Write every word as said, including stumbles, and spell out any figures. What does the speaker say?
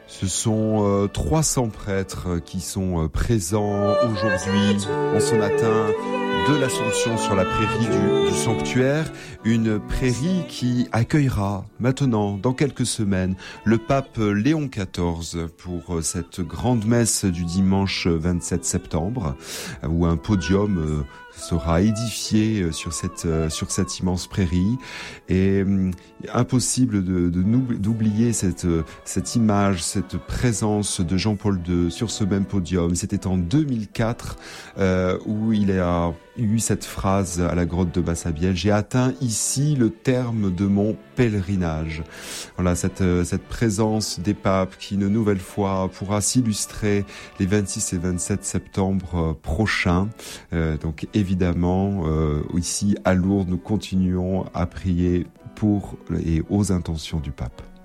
Ce sont euh, trois cents prêtres qui sont euh, présents aujourd'hui en ce matin de l'Assomption sur la prairie du, du sanctuaire, une prairie qui accueillera maintenant, dans quelques semaines, le pape Léon quatorze pour cette grande messe du dimanche vingt-sept septembre, où un podium sera édifié sur cette sur cette immense prairie, et euh, impossible de, de d'oublier cette cette image, cette présence de Jean-Paul deux sur ce même podium. C'était en deux mille quatre euh, où il a eu cette phrase à la grotte de Massabielle: j'ai atteint ici le terme de mon pèlerinage. Voilà, cette cette présence des papes qui une nouvelle fois pourra s'illustrer les vingt-six et vingt-sept septembre prochains. Euh, donc évidemment, euh, ici à Lourdes, nous continuons à prier pour et aux intentions du pape.